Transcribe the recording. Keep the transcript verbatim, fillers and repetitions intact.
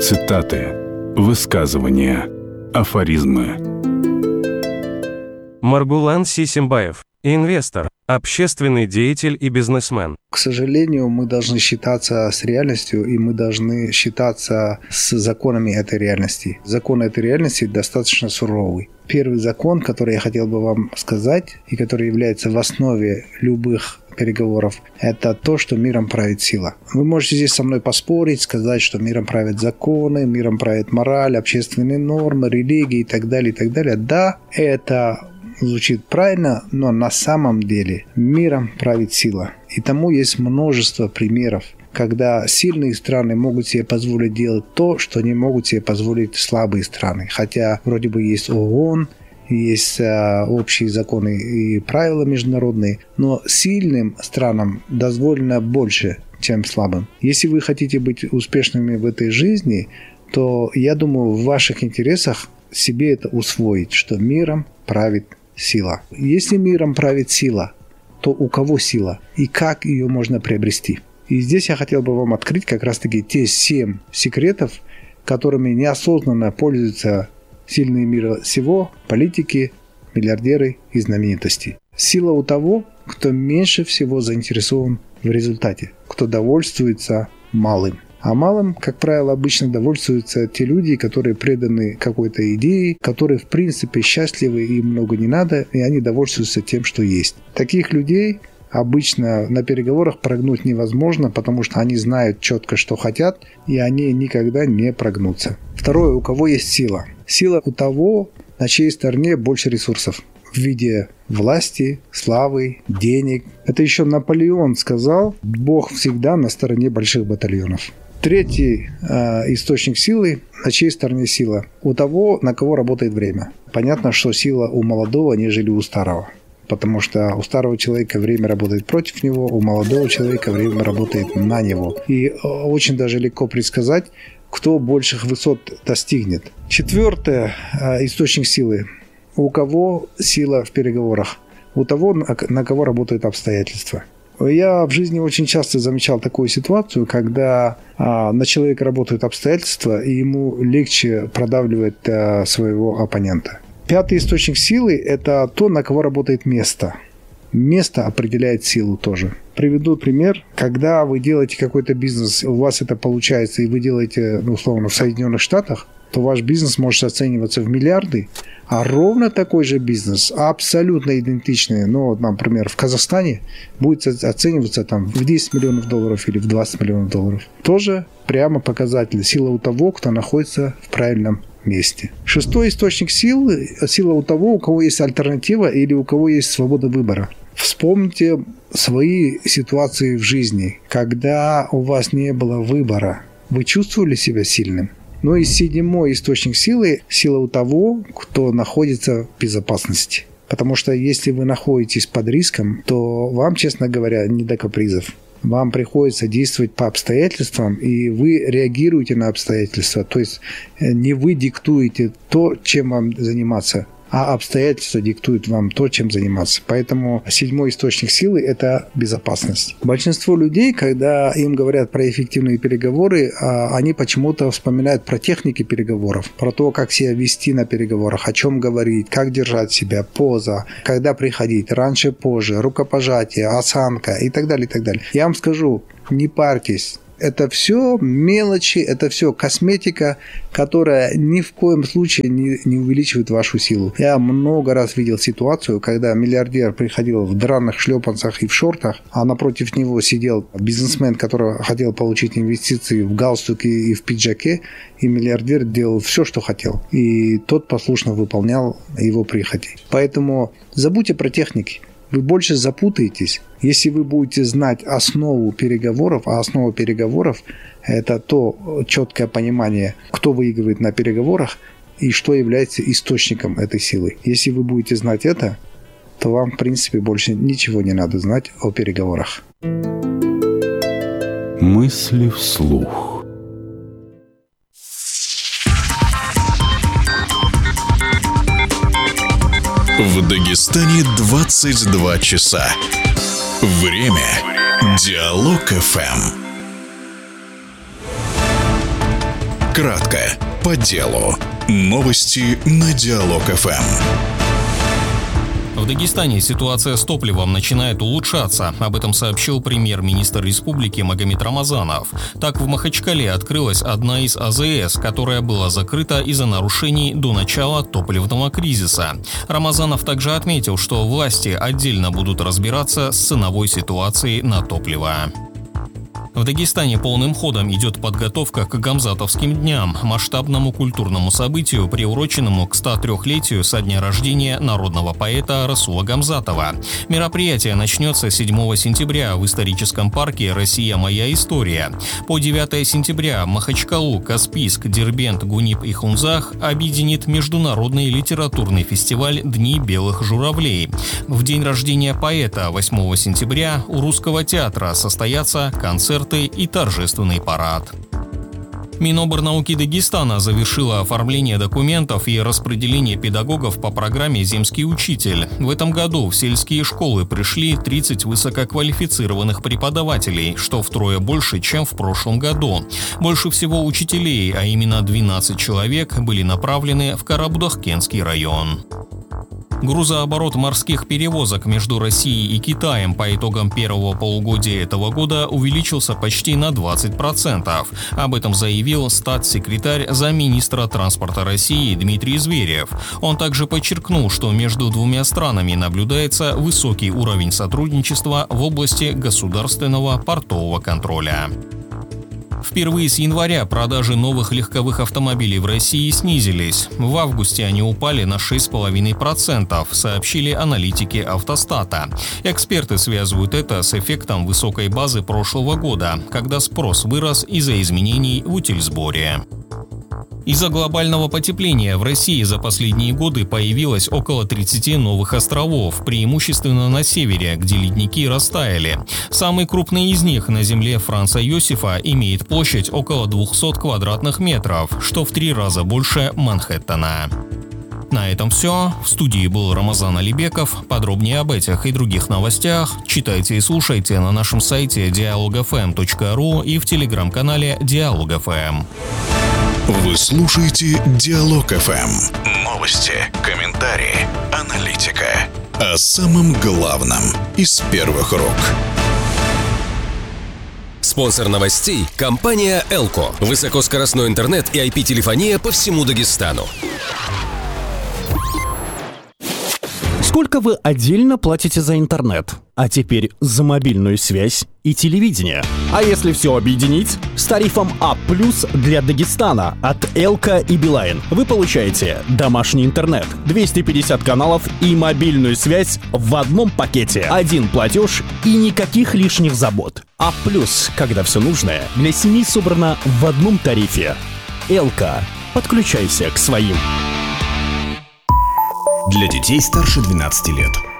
Цитаты, высказывания, афоризмы. Маргулан Сисимбаев, инвестор, общественный деятель и бизнесмен. К сожалению, мы должны считаться с реальностью, и мы должны считаться с законами этой реальности. Законы этой реальности достаточно суровый. Первый закон, который я хотел бы вам сказать, и который является в основе любых переговоров, это то, что миром правит сила. Вы можете здесь со мной поспорить, сказать, что миром правят законы, миром правит мораль, общественные нормы, религии и так далее, и так далее. Да, это звучит правильно, но на самом деле миром правит сила. И тому есть множество примеров, когда сильные страны могут себе позволить делать то, что не могут себе позволить слабые страны. Хотя вроде бы есть ООН, есть а, общие законы и правила международные, но сильным странам дозволено больше, чем слабым. Если вы хотите быть успешными в этой жизни, то я думаю, в ваших интересах себе это усвоить, что миром правит сила. Если миром правит сила, то у кого сила и как ее можно приобрести? И здесь я хотел бы вам открыть как раз-таки те семь секретов, которыми неосознанно пользуются сильные мира сего, политики, миллиардеры и знаменитости. Сила у того, кто меньше всего заинтересован в результате, кто довольствуется малым. А малым, как правило, обычно довольствуются те люди, которые преданы какой-то идее, которые в принципе счастливы, им много не надо, и они довольствуются тем, что есть. Таких людей обычно на переговорах прогнуть невозможно, потому что они знают четко, что хотят, и они никогда не прогнутся. Второе, у кого есть сила. Сила у того, на чьей стороне больше ресурсов в виде власти, славы, денег. Это еще Наполеон сказал: Бог всегда на стороне больших батальонов. Третий э, источник силы, на чьей стороне сила? У того, на кого работает время. Понятно, что сила у молодого, нежели у старого. Потому что у старого человека время работает против него, у молодого человека время работает на него. И очень даже легко предсказать, кто больших высот достигнет. Четвертый э, источник силы. У кого сила в переговорах? У того, на кого работают обстоятельства. Я в жизни очень часто замечал такую ситуацию, когда а, на человека работают обстоятельства, и ему легче продавливать а, своего оппонента. Пятый источник силы – это то, на кого работает место. Место определяет силу тоже. Приведу пример. Когда вы делаете какой-то бизнес, у вас это получается, и вы делаете, ну, условно, в Соединенных Штатах, то ваш бизнес может оцениваться в миллиарды, а ровно такой же бизнес, абсолютно идентичный, ну, например, в Казахстане, будет оцениваться там в десять миллионов долларов или в двадцать миллионов долларов. Тоже прямо показатель. Сила у того, кто находится в правильном месте. Шестой источник силы – сила у того, у кого есть альтернатива или у кого есть свобода выбора. Вспомните свои ситуации в жизни, когда у вас не было выбора. Вы чувствовали себя сильным? Ну и седьмой источник силы – сила у того, кто находится в безопасности. Потому что если вы находитесь под риском, то вам, честно говоря, не до капризов. Вам приходится действовать по обстоятельствам, и вы реагируете на обстоятельства. То есть не вы диктуете то, чем вам заниматься, а обстоятельства диктуют вам то, чем заниматься. Поэтому седьмой источник силы – это безопасность. Большинство людей, когда им говорят про эффективные переговоры, они почему-то вспоминают про техники переговоров, про то, как себя вести на переговорах, о чем говорить, как держать себя, поза, когда приходить, раньше, позже, рукопожатие, осанка и так далее, и так далее. Я вам скажу, не парьтесь. Это все мелочи, это все косметика, которая ни в коем случае не, не увеличивает вашу силу. Я много раз видел ситуацию, когда миллиардер приходил в драных шлепанцах и в шортах, а напротив него сидел бизнесмен, который хотел получить инвестиции в галстуке и в пиджаке, и миллиардер делал все, что хотел. И тот послушно выполнял его прихоти. Поэтому забудьте про техники. Вы больше запутаетесь, если вы будете знать основу переговоров, а основа переговоров – это то четкое понимание, кто выигрывает на переговорах и что является источником этой силы. Если вы будете знать это, то вам, в принципе, больше ничего не надо знать о переговорах. Мысли вслух. В Дагестане двадцать два часа. Время Диалог эф эм. Кратко, по делу. Новости на Диалог-ФМ. В Дагестане ситуация с топливом начинает улучшаться. Об этом сообщил премьер-министр республики Магомед Рамазанов. Так, в Махачкале открылась одна из АЗС, которая была закрыта из-за нарушений до начала топливного кризиса. Рамазанов также отметил, что власти отдельно будут разбираться с ценовой ситуацией на топливо. В Дагестане полным ходом идет подготовка к Гамзатовским дням, масштабному культурному событию, приуроченному к ста трёхлетию со дня рождения народного поэта Расула Гамзатова. Мероприятие начнется седьмого сентября в историческом парке «Россия. Моя история». По девятое сентября Махачкалу, Каспийск, Дербент, Гунип и Хунзах объединит международный литературный фестиваль «Дни белых журавлей». В день рождения поэта, восьмого сентября, у Русского театра состоятся концерты и торжественный парад. Миноборнауки Дагестана завершила оформление документов и распределение педагогов по программе «Земский учитель». В этом году в сельские школы пришли тридцать высококвалифицированных преподавателей, что втрое больше, чем в прошлом году. Больше всего учителей, а именно двенадцать человек, были направлены в Карабудаккенский район. Грузооборот морских перевозок между Россией и Китаем по итогам первого полугодия этого года увеличился почти на двадцать процентов. Об этом заявил статс-секретарь замминистра транспорта России Дмитрий Зверев. Он также подчеркнул, что между двумя странами наблюдается высокий уровень сотрудничества в области государственного портового контроля. Впервые с января продажи новых легковых автомобилей в России снизились. В августе они упали на шесть целых пять десятых процента, сообщили аналитики Автостата. Эксперты связывают это с эффектом высокой базы прошлого года, когда спрос вырос из-за изменений в утильсборе. Из-за глобального потепления в России за последние годы появилось около тридцати новых островов, преимущественно на севере, где ледники растаяли. Самый крупный из них на земле Франца Йосифа имеет площадь около двухсот квадратных метров, что в три раза больше Манхэттена. На этом все. В студии был Рамазан Алибеков. Подробнее об этих и других новостях читайте и слушайте на нашем сайте диалог эф эм точка ру и в телеграм-канале Диалог.ФМ. Вы слушаете Диалог.ФМ. Новости, комментарии, аналитика. О самом главном из первых рук. Спонсор новостей – компания «Элко». Высокоскоростной интернет и ай пи-телефония по всему Дагестану. Сколько вы отдельно платите за интернет? А теперь за мобильную связь и телевидение. А если все объединить? С тарифом А плюс для Дагестана от Элко и Билайн вы получаете домашний интернет, двести пятьдесят каналов и мобильную связь в одном пакете. Один платеж и никаких лишних забот. А плюс, когда все нужное для семьи собрано в одном тарифе. Элко. Подключайся к своим. Для детей старше двенадцати лет.